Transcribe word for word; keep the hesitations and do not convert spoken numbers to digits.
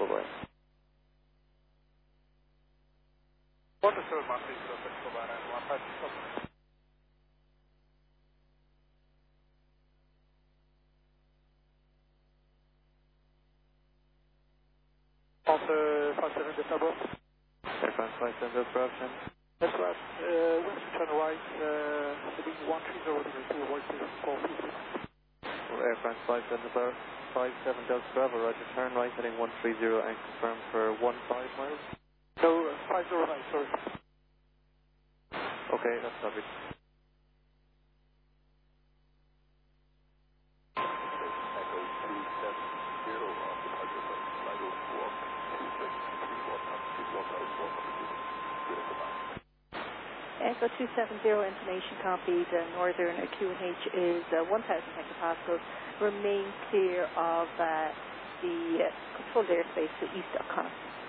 bye-bye. Water seven one three zero six bye and one five six seven. Alpha five seven Delta Bravo. Air France five seven Delta Bravo, ten. That's right. Uh, west turn right, uh, heading one three zero degree to avoid this call fifty. Air France five seven Delta five seven Delta Bravo, roger, turn right heading one three zero and confirm for one five miles. No, uh, five zero nine, sorry. Okay, that's covered. Echo two seven zero, information copied. Uh, northern Q N H is uh, one thousand hectopascals. Remain clear of uh, the uh, controlled airspace to east of Connacht.